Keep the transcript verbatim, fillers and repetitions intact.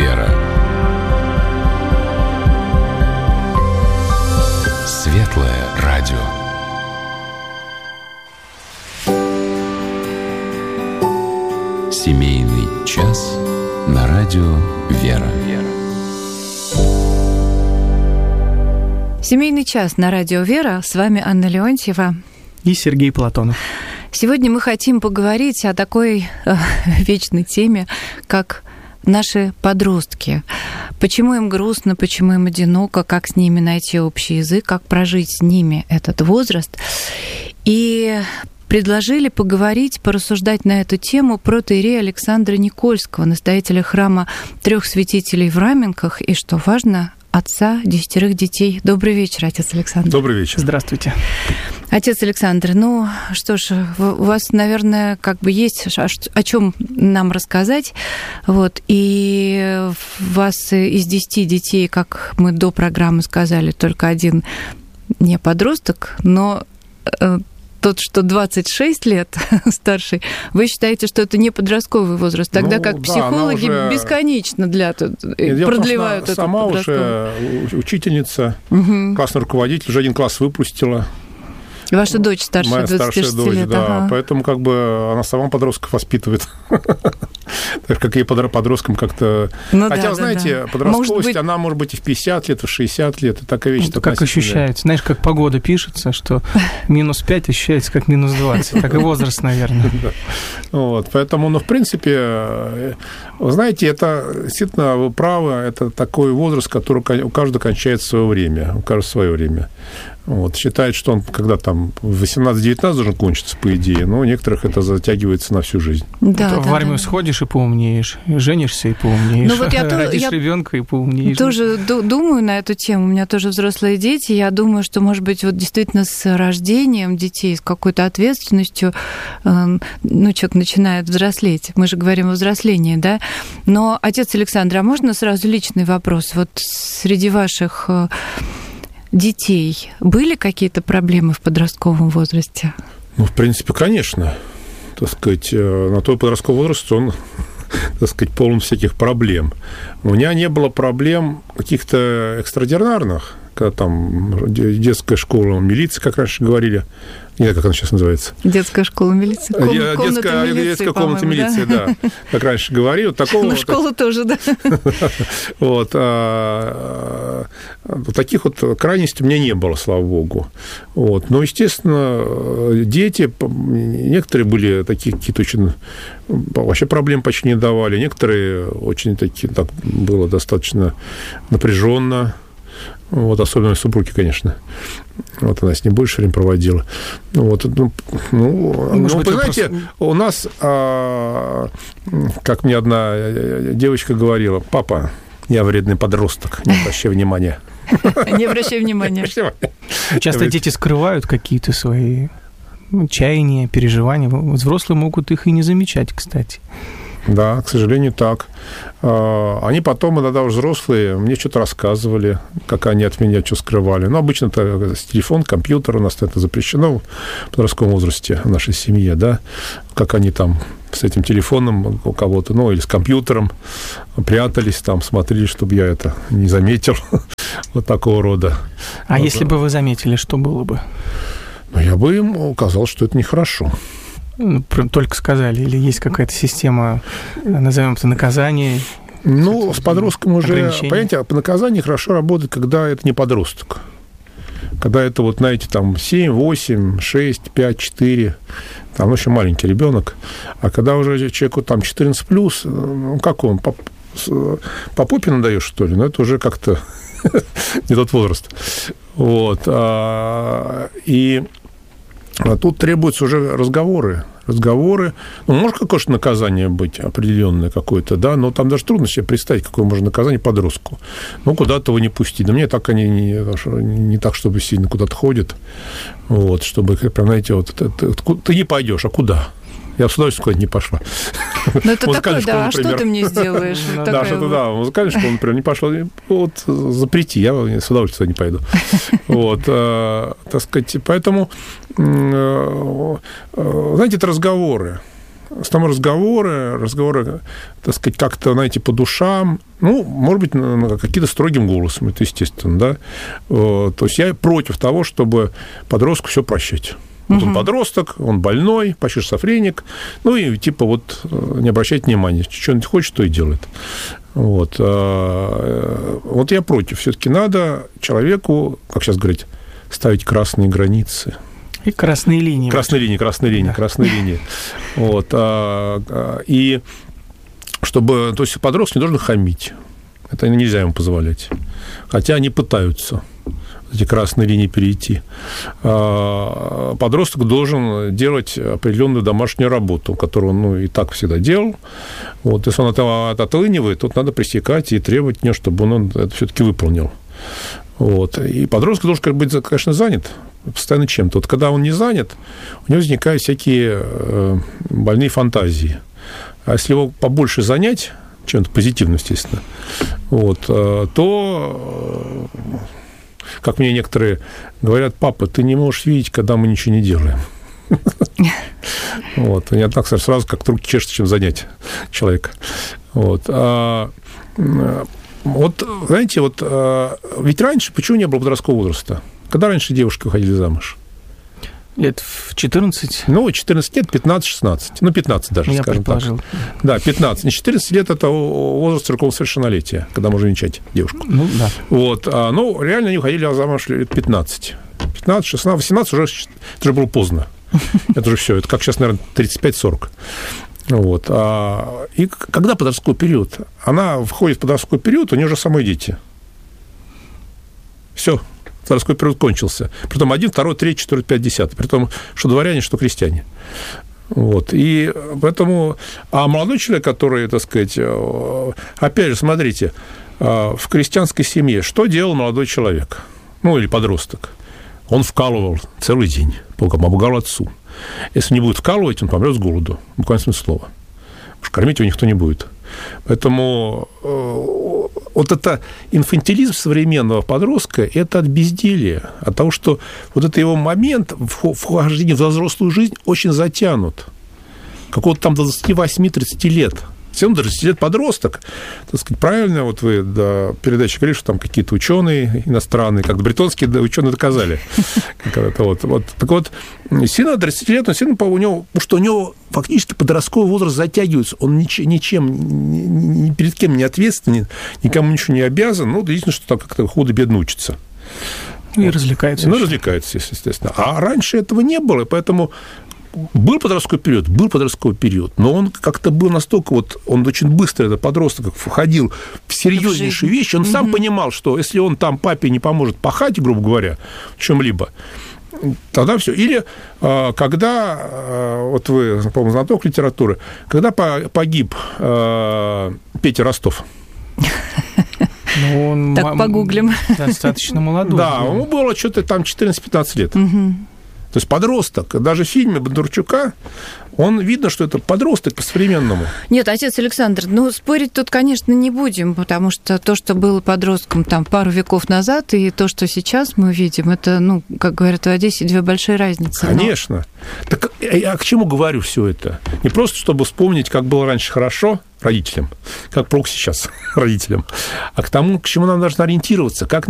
«Вера». Светлое радио. Семейный час на радио «Вера». Семейный час на радио «Вера». С вами Анна Леонтьева и Сергей Платонов. Сегодня мы хотим поговорить о такой э, вечной теме, как наши подростки. Почему им грустно, почему им одиноко, как с ними найти общий язык, как прожить с ними этот возраст. И предложили поговорить, порассуждать на эту тему протоиерея Александра Никольского, настоятеля храма Трех Святителей в Раменках, и, что важно, отца десятерых детей. Добрый вечер, отец Александр. Добрый вечер. Здравствуйте. Отец Александр, ну что ж, у вас, наверное, как бы есть о чем нам рассказать. Вот, и у вас из десяти детей, как мы до программы сказали, только один не подросток, но тот, что двадцать шесть лет старший, вы считаете, что это не подростковый возраст, тогда ну, как психологи да, уже... бесконечно для... Нет, продлевают этот сама уже учительница, угу. классный руководитель, уже один класс выпустила. Ваша дочь старше Моя двадцати шести дочь, лет. Да, ага. Поэтому как бы она сама подростков воспитывает. Так как ей подросткам как-то... Ну, Хотя, да, знаете, да, да. подростковость, быть... она может быть и в пятьдесят лет, и в шестьдесят лет. Это такая вещь. Это как ощущается. Знаешь, как погода пишется, что минус пять ощущается как минус двадцать. Так и возраст, наверное. Вот, поэтому, ну, в принципе, вы знаете, это действительно, вы правы, это такой возраст, который у каждого кончает свое время, у каждого свое время. Вот, считает, что он, когда там в восемнадцать-девятнадцать должен кончиться, по идее, но у некоторых это затягивается на всю жизнь. Да, вот да, в армию да. сходишь и поумнеешь, женишься и поумнеешь, ну, вот я родишь я ребенка и поумнеешь. Тоже думаю на эту тему, у меня тоже взрослые дети, я думаю, что, может быть, вот действительно с рождением детей, с какой-то ответственностью, ну, человек начинает взрослеть, мы же говорим о взрослении, да, но, отец Александр, а можно сразу личный вопрос? Вот среди ваших детей были какие-то проблемы в подростковом возрасте? Ну, в принципе, конечно. Так сказать, на той подростковый возраст он, так сказать, полон всяких проблем. У меня не было проблем каких-то экстраординарных, когда там детская школа милиции, как раньше говорили. Не знаю, как она сейчас называется. Детская школа милиции. Ком... Детская, милиции, детская комната милиции, да? да. Как раньше говорили. Вот такого... Ну, школа вот... тоже, да. Вот. А... Таких вот крайностей у меня не было, слава богу. Вот. Но, естественно, дети, некоторые были такие какие-то очень... Вообще проблем почти не давали. Некоторые очень такие... Так было достаточно напряженно. Вот, особенно супруги, конечно. Вот она с ним больше времени проводила. Вот, ну, ну, ну вы знаете, просто... у нас, а, как мне одна девочка говорила, папа, я вредный подросток, не обращай внимания. Не обращай внимания. Часто дети скрывают какие-то свои чаяния, переживания. Взрослые могут их и не замечать, кстати. Да, к сожалению, так. Они потом, иногда уже взрослые, мне что-то рассказывали, как они от меня что скрывали. Но обычно это телефон, компьютер, у нас это запрещено в подростковом возрасте в нашей семье, да, как они там с этим телефоном у кого-то, ну, или с компьютером прятались там, смотрели, чтобы я это не заметил, вот такого рода. А вот. Если бы вы заметили, что было бы? Ну, я бы им указал, что это нехорошо. Только сказали, или есть какая-то система, назовем это, наказания? Ну, с подростком уже, понимаете, по наказанию хорошо работает, когда это не подросток. Когда это, вот, знаете, там семь, восемь, шесть, пять, четыре, там очень маленький ребенок. А когда уже человеку там четырнадцать плюс, ну, как он, по, по попе надаешь, что ли? Ну, это уже как-то не тот возраст. Вот. И тут требуются уже разговоры. Разговоры. Ну, может, какое-то наказание быть определенное какое-то, да, но там даже трудно себе представить, какое можно наказание подростку. Ну, куда-то его не пустить. Да мне так они не, не так, чтобы сильно куда-то ходят. Вот, чтобы, прям, знаете, вот, ты, ты не пойдешь, а куда? Я с удовольствием куда-то не пошла. Ну, это такое, да, а что ты мне сделаешь? Да, что-то, да, в музыкальную школу, например, не пошла. Вот, запрети, я с удовольствием не пойду. Вот, так сказать, поэтому, знаете, это разговоры. Там разговоры, разговоры, так сказать, как-то, знаете, по душам, ну, может быть, какие-то строгим голосом, это естественно, да. То есть я против того, чтобы подростку все прощать. Вот он подросток, он больной, почти шизофреник, ну и типа вот не обращать внимания, что он хочет, то и делает. Вот, вот я против. Все-таки надо человеку, как сейчас говорить, ставить красные границы. И красные линии. Красные линии, красные линии, да. красные линии. Вот. И чтобы... То есть подросток не должен хамить. Это нельзя ему позволять. Хотя они пытаются эти красные линии перейти. Подросток должен делать определенную домашнюю работу, которую он ну, и так всегда делал. Вот. Если он это отлынивает, тут надо пресекать и требовать от него, чтобы он это все-таки выполнил. Вот. И подросток должен быть, конечно, занят постоянно чем-то. Вот когда он не занят, у него возникают всякие больные фантазии. А если его побольше занять, чем-то позитивным, естественно, вот, то, как мне некоторые говорят, папа, ты не можешь видеть, когда мы ничего не делаем. Вот. Я так сразу как руки чешется, чем занять человека. Вот. Вот, знаете, вот ведь раньше почему не было подросткового возраста? Когда раньше девушки выходили замуж? Лет в четырнадцать? Ну, четырнадцать лет, пятнадцать-шестнадцать. Ну, пятнадцать даже, я скажем предположил. так. Да, пятнадцать. Не четырнадцать лет – это возраст церковного совершеннолетия, когда можно венчать девушку. Ну, да. Вот. А, ну, реально они выходили замуж лет пятнадцать. пятнадцать, шестнадцать, восемнадцать уже, это уже было поздно. Это уже все. Это как сейчас, наверное, тридцать пять сорок. Вот. А, и когда подростковый период? Она входит в подростковый период, у нее уже самые дети. Все. Подростковый период кончился. Притом один, второй, третий, четвертый, пятый, десятый. Притом, что дворяне, что крестьяне. Вот. И поэтому... А молодой человек, который, так сказать... Опять же, смотрите, в крестьянской семье что делал молодой человек? Ну, или подросток? Он вкалывал целый день, помогал отцу. Если не будет вкалывать, он помрет с голоду. В буквальном смысле слова. Потому что кормить его никто не будет. Поэтому э, вот это инфантилизм современного подростка – это от безделия, от того, что вот это его момент вхождения в взрослую жизнь очень затянут. Какого-то там до двадцати восьми - тридцати лет. Все равно даже лет подросток, так сказать, правильно, вот вы до передачи говорили, что там какие-то ученые иностранные, как бритонские ученые доказали. Вот, вот. Так вот, сильно до тридцати лет, он сильно, у него, потому что у него фактически подростковый возраст затягивается, он ничем, ничем ни перед кем не ответственен, никому ничего не обязан, ну, единственное, что там как-то худо-бедно учится. И вот. развлекается. Ну, развлекается, естественно. А раньше этого не было, поэтому... Был подростковый период, был подростковый период, но он как-то был настолько вот, он очень быстро, этот подросток, входил в серьезнейшие в вещи, он mm-hmm. сам понимал, что если он там папе не поможет пахать, грубо говоря, в чем-либо, тогда все. Или когда, вот вы, по-моему, знаток литературы, когда погиб Петя Ростов. Ну, он так погуглим. Достаточно молодой. Да, ему было что-то там четырнадцать-пятнадцать лет. То есть подросток, даже в фильме Бондарчука, он видно, что это подросток по-современному. Нет, отец Александр, ну, спорить тут, конечно, не будем, потому что то, что было подростком там пару веков назад, и то, что сейчас мы видим, это, ну, как говорят в Одессе, две большие разницы. Конечно. Но... Так я к чему говорю все это? Не просто, чтобы вспомнить, как было раньше хорошо родителям, как плохо сейчас родителям, а к тому, к чему нам нужно ориентироваться, как